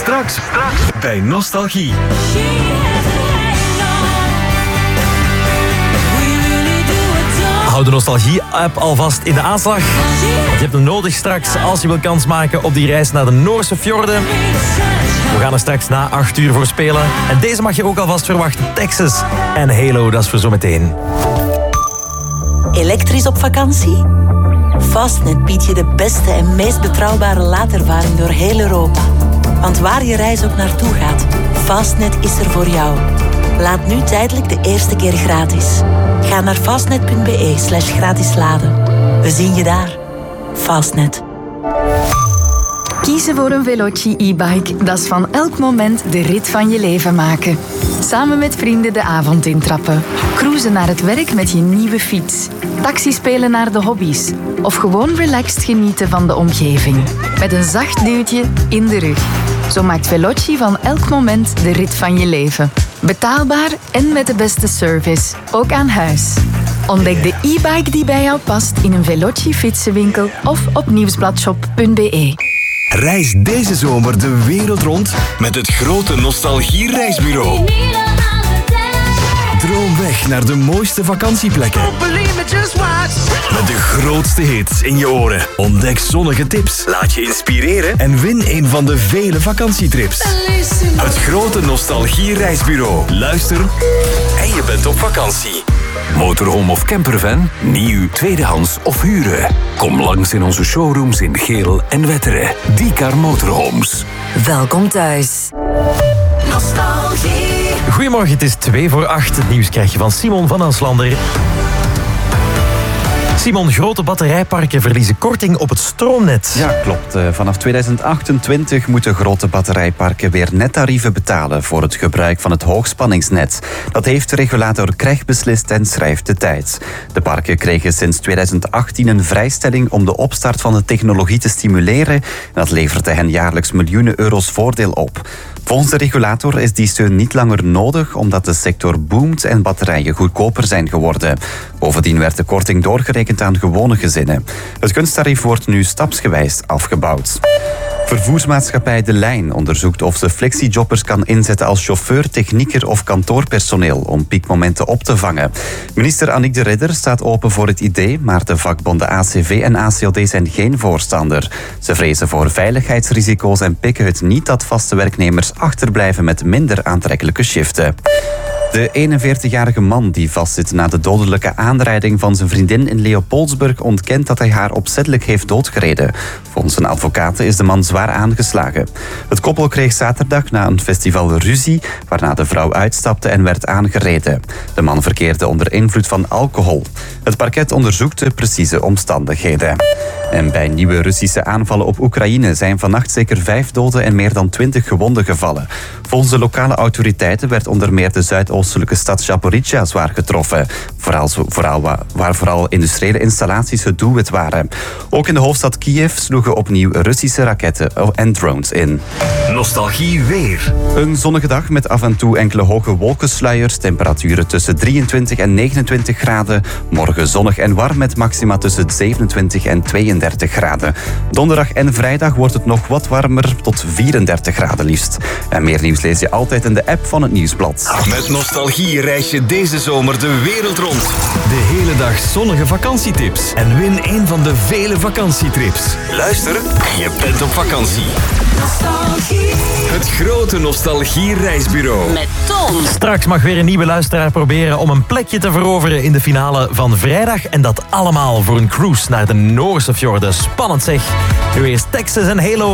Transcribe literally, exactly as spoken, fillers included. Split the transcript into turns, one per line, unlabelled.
Straks, straks bij Nostalgie.
Hou de Nostalgie-app alvast in de aanslag. Want je hebt hem nodig straks als je wil kans maken op die reis naar de Noorse fjorden. We gaan er straks na acht uur voor spelen. En deze mag je ook alvast verwachten. Texas en Halo, dat is voor zometeen.
Elektrisch op vakantie? Fastnet biedt je de beste en meest betrouwbare laadervaring door heel Europa. Want waar je reis ook naartoe gaat, Fastnet is er voor jou. Laat nu tijdelijk de eerste keer gratis. Ga naar fastnet.be slash gratis laden. We zien je daar. Fastnet.
Kiezen voor een Veloci e-bike, dat is van elk moment de rit van je leven maken. Samen met vrienden de avond intrappen. Cruisen naar het werk met je nieuwe fiets. Taxi spelen naar de hobby's. Of gewoon relaxed genieten van de omgeving. Met een zacht duwtje in de rug. Zo maakt Veloci van elk moment de rit van je leven. Betaalbaar en met de beste service. Ook aan huis. Ontdek de e-bike die bij jou past in een Veloci fietsenwinkel of op nieuwsbladshop punt be.
Reis deze zomer de wereld rond met het grote Nostalgie-reisbureau. Droom weg naar de mooiste vakantieplekken. Met de grootste hits in je oren. Ontdek zonnige tips. Laat je inspireren en win een van de vele vakantietrips. Het grote Nostalgie-reisbureau. Luister en je bent op vakantie.
Motorhome of campervan? Nieuw, tweedehands of huren? Kom langs in onze showrooms in Geel en Wetteren. Diecar Motorhomes.
Welkom thuis.
Nostalgie.
Goedemorgen, het is twee voor acht. Het nieuws krijg je van Simon van Anslander. Simon, grote batterijparken verliezen korting op het stroomnet.
Ja, klopt. Vanaf tweeduizend achtentwintig moeten grote batterijparken weer nettarieven betalen voor het gebruik van het hoogspanningsnet. Dat heeft regulator C R E G beslist en schrijft de tijd. De parken kregen sinds tweeduizend achttien een vrijstelling om de opstart van de technologie te stimuleren. En dat leverde hen jaarlijks miljoenen euro's voordeel op. Volgens de regulator is die steun niet langer nodig omdat de sector boomt en batterijen goedkoper zijn geworden. Bovendien werd de korting doorgerekend aan gewone gezinnen. Het kunsttarief wordt nu stapsgewijs afgebouwd. Vervoersmaatschappij De Lijn onderzoekt of ze flexiejobbers kan inzetten als chauffeur, technieker of kantoorpersoneel om piekmomenten op te vangen. Minister Annick de Ridder staat open voor het idee, maar de vakbonden A C V en A C L D zijn geen voorstander. Ze vrezen voor veiligheidsrisico's en pikken het niet dat vaste werknemers achterblijven met minder aantrekkelijke shiften. De eenenveertigjarige man die vastzit na de dodelijke aanrijding van zijn vriendin in Leopoldsburg ontkent dat hij haar opzettelijk heeft doodgereden. Volgens zijn advocaten is de man zwaar aangeslagen. Het koppel kreeg zaterdag na een festival ruzie, waarna de vrouw uitstapte en werd aangereden. De man verkeerde onder invloed van alcohol. Het parket onderzoekt de precieze omstandigheden. En bij nieuwe Russische aanvallen op Oekraïne zijn vannacht zeker vijf doden en meer dan twintig gewonden gevallen. Volgens de lokale autoriteiten werd onder meer de zuidoostelijke stad Zaporizhzhia zwaar getroffen. Vooral, vooral, waar vooral industriële installaties het doelwit waren. Ook in de hoofdstad Kiev sloegen opnieuw Russische raketten en drones in.
Nostalgie weer.
Een zonnige dag met af en toe enkele hoge wolkensluiers. Temperaturen tussen drieëntwintig en negenentwintig graden. Morgen zonnig en warm met maxima tussen zevenentwintig en tweeëndertig graden. Donderdag en vrijdag wordt het nog wat warmer, tot vierendertig graden liefst. En meer nieuws lees je altijd in de app van het Nieuwsblad.
Met Nostalgie reis je deze zomer de wereld rond. De hele dag zonnige vakantietips. En win een van de vele vakantietrips. Luister en je bent op vakantie.
Nostalgie.
Het grote Nostalgie-reisbureau.
Met Tom.
Straks mag weer een nieuwe luisteraar proberen om een plekje te veroveren in de finale van vrijdag. En dat allemaal voor een cruise naar de Noorse fjorden. Spannend zeg. Nu eerst Texas en Halo.